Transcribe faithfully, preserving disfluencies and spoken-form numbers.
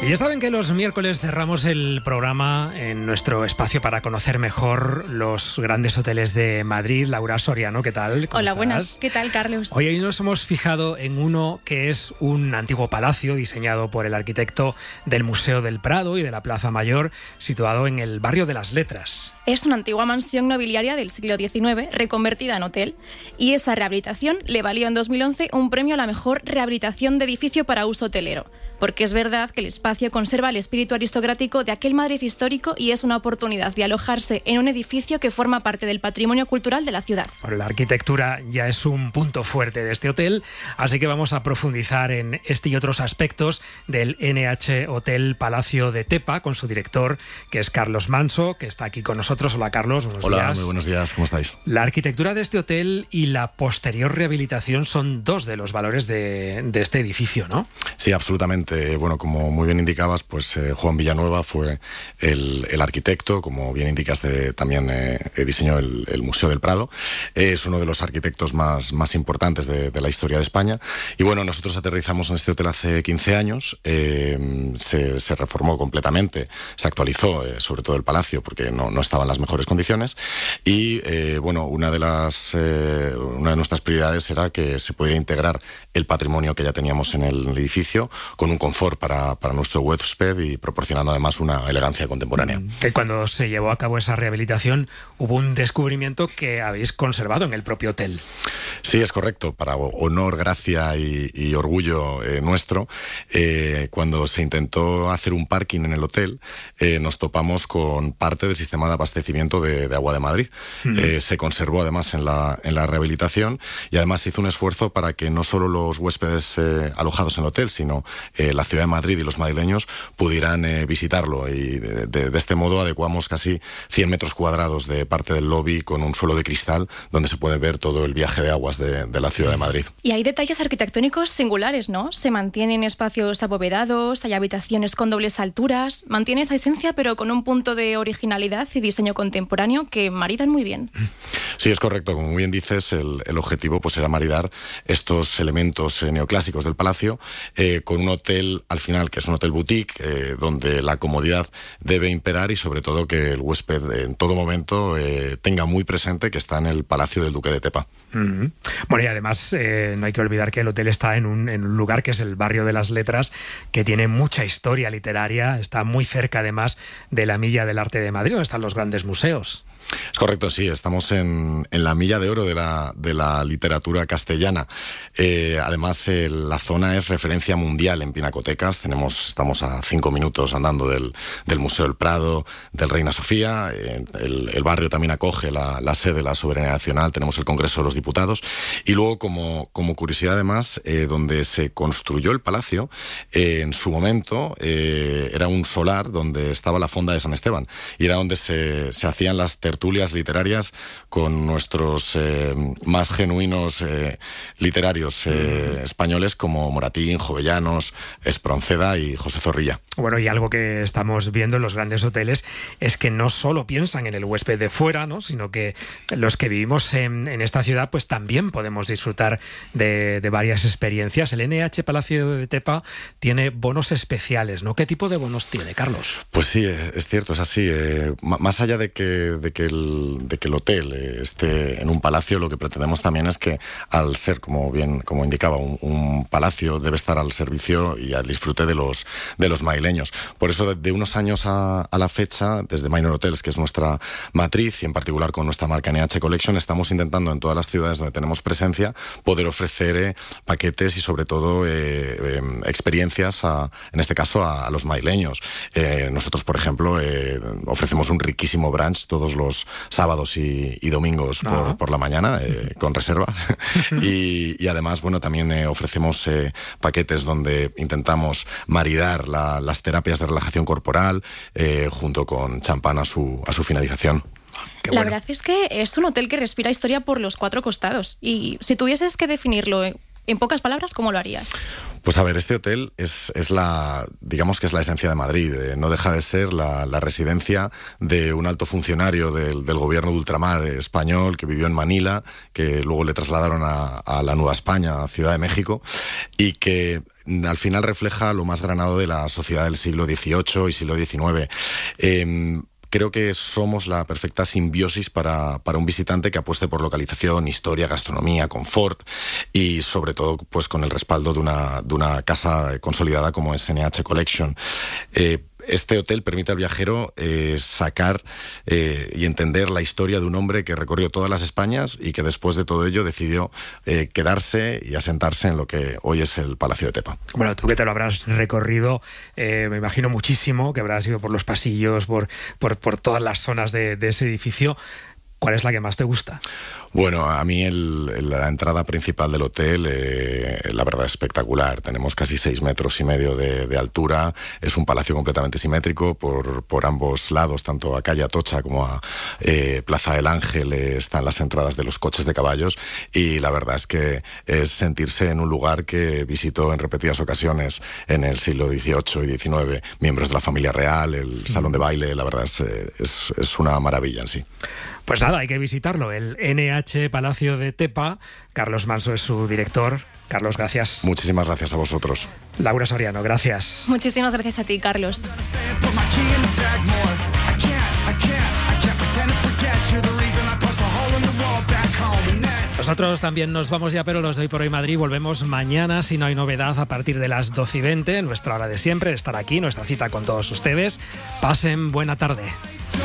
Y ya saben que los miércoles cerramos el programa en nuestro espacio para conocer mejor los grandes hoteles de Madrid. Laura Soriano, ¿qué tal? ¿Cómo Hola, estás? buenas. ¿Qué tal, Carlos? Hoy nos hemos fijado en uno que es un antiguo palacio diseñado por el arquitecto del Museo del Prado y de la Plaza Mayor, situado en el barrio de las Letras. Es una antigua mansión nobiliaria del siglo diecinueve reconvertida en hotel, y esa rehabilitación le valió en dos mil once un premio a la mejor rehabilitación de edificio para uso hotelero, porque es verdad que el espacio conserva el espíritu aristocrático de aquel Madrid histórico y es una oportunidad de alojarse en un edificio que forma parte del patrimonio cultural de la ciudad. Bueno, la arquitectura ya es un punto fuerte de este hotel, así que vamos a profundizar en este y otros aspectos del N H Hotel Palacio de Tepa con su director, que es Carlos Manso, que está aquí con nosotros. Hola, Carlos, buenos Hola, días. Hola, muy buenos días, ¿cómo estáis? La arquitectura de este hotel y la posterior rehabilitación son dos de los valores de, de este edificio, ¿no? Sí, absolutamente. Bueno, como muy bien indicabas, pues eh, Juan Villanueva fue el, el arquitecto, como bien indicaste, también eh, diseñó el, el Museo del Prado. Eh, es uno de los arquitectos más, más importantes de, de la historia de España. Y bueno, nosotros aterrizamos en este hotel hace quince años, eh, se, se reformó completamente, se actualizó, eh, sobre todo el palacio, porque no, no estaba en las mejores condiciones. Y eh, bueno, una de las eh, una de nuestras prioridades era que se pudiera integrar el patrimonio que ya teníamos en el edificio con un confort para, para nuestro huésped y proporcionando además una elegancia contemporánea. Que cuando se llevó a cabo esa rehabilitación hubo un descubrimiento que habéis conservado en el propio hotel. Sí, es correcto. Para honor, gracia y, y orgullo eh, nuestro, eh, cuando se intentó hacer un parking en el hotel, eh, nos topamos con parte del sistema de abastecimiento de, de agua de Madrid. Mm. Eh, se conservó además en la, en la rehabilitación y además se hizo un esfuerzo para que no solo los huéspedes eh, alojados en el hotel, sino eh, la ciudad de Madrid y los madrileños pudieran eh, visitarlo. Y de, de, de este modo adecuamos casi cien metros cuadrados de parte del lobby con un suelo de cristal donde se puede ver todo el viaje de aguas de, de la ciudad de Madrid. Y hay detalles arquitectónicos singulares, ¿no? Se mantienen espacios abovedados, hay habitaciones con dobles alturas, mantiene esa esencia pero con un punto de originalidad y diseño contemporáneo que maridan muy bien. Sí, es correcto. Como bien dices, el, el objetivo pues era maridar estos elementos eh, neoclásicos del palacio eh, con un hotel, al final, que es un hotel boutique, eh, donde la comodidad debe imperar y sobre todo que el huésped en todo momento eh, tenga muy presente que está en el Palacio del Duque de Tepa. Mm-hmm. Bueno, y además eh, no hay que olvidar que el hotel está en un, en un lugar que es el barrio de las Letras, que tiene mucha historia literaria, está muy cerca además de la Milla del Arte de Madrid, donde están los grandes museos. Es correcto, sí, estamos en, en la milla de oro de la, de la literatura castellana. Eh, además, eh, la zona es referencia mundial en pinacotecas. Tenemos, estamos a cinco minutos andando del, del Museo del Prado, del Reina Sofía. Eh, el, el barrio también acoge la, la sede de la Soberanía Nacional. Tenemos el Congreso de los Diputados. Y luego, como, como curiosidad además, eh, donde se construyó el palacio, eh, en su momento eh, era un solar donde estaba la Fonda de San Esteban. Y era donde se, se hacían las tertulias literarias con nuestros eh, más genuinos eh, literarios eh, mm. españoles como Moratín, Jovellanos, Espronceda y José Zorrilla. Bueno, y algo que estamos viendo en los grandes hoteles es que no solo piensan en el huésped de fuera, ¿no?, sino que los que vivimos en, en esta ciudad pues también podemos disfrutar de, de varias experiencias. El N H Palacio de Tepa tiene bonos especiales, ¿no? ¿Qué tipo de bonos tiene, Carlos? Pues sí, es cierto, es así. Eh, más allá de que, de que el, de que el hotel esté en un palacio, lo que pretendemos también es que, al ser, como bien como indicaba, un, un palacio, debe estar al servicio y al disfrute de los, de los madrileños. Por eso, de, de unos años a, a la fecha, desde Minor Hotels, que es nuestra matriz, y en particular con nuestra marca N H Collection, estamos intentando en todas las ciudades donde tenemos presencia poder ofrecer eh, paquetes y sobre todo eh, eh, experiencias, a, en este caso, a, a los madrileños. Eh, nosotros, por ejemplo, eh, ofrecemos un riquísimo brunch todos los sábados y, y domingos por, uh-huh. por la mañana, eh, con reserva. y, y además, bueno, también eh, ofrecemos eh, paquetes donde intentamos maridar la, las terapias de relajación corporal eh, junto con champán a su, a su finalización. Qué bueno. La verdad es que es un hotel que respira historia por los cuatro costados. Y si tuvieses que definirlo en pocas palabras, ¿cómo lo harías? Pues a ver, este hotel es, es la, digamos que es la esencia de Madrid. Eh, no deja de ser la, la residencia de un alto funcionario del, del gobierno de ultramar español que vivió en Manila, que luego le trasladaron a, a la Nueva España, a Ciudad de México, y que al final refleja lo más granado de la sociedad del siglo dieciocho y siglo diecinueve. Eh, Creo que somos la perfecta simbiosis para, para un visitante que apueste por localización, historia, gastronomía, confort y sobre todo pues con el respaldo de una, de una casa consolidada como es N H Collection. Eh, Este hotel permite al viajero eh, sacar eh, y entender la historia de un hombre que recorrió todas las Españas y que después de todo ello decidió eh, quedarse y asentarse en lo que hoy es el Palacio de Tepa. Bueno, tú que te lo habrás recorrido, eh, me imagino muchísimo, que habrás ido por los pasillos, por, por, por todas las zonas de, de ese edificio. ¿Cuál es la que más te gusta? Bueno, a mí el, la entrada principal del hotel, eh, la verdad es espectacular. Tenemos casi seis metros y medio de, de altura. Es un palacio completamente simétrico por, por ambos lados, tanto a calle Atocha como a eh, Plaza del Ángel eh, están las entradas de los coches de caballos y la verdad es que es sentirse en un lugar que visitó en repetidas ocasiones en el siglo dieciocho y diecinueve miembros de la familia real, el salón de baile, la verdad es, es, es una maravilla en sí. Pues nada, hay que visitarlo, el N H Palacio de Tepa. Carlos Manso es su director. Carlos, gracias. Muchísimas gracias a vosotros. Laura Soriano, gracias. Muchísimas gracias a ti, Carlos. Nosotros también nos vamos ya, pero los de Hoy por Hoy Madrid volvemos mañana, si no hay novedad, a partir de las doce y veinte, nuestra hora de siempre, estar aquí, nuestra cita con todos ustedes. Pasen buena tarde.